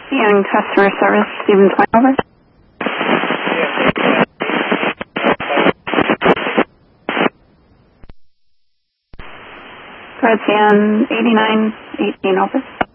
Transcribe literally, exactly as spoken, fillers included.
And customer service, Stephen Twine, over. Fred San, eighty-nine eighteen, over.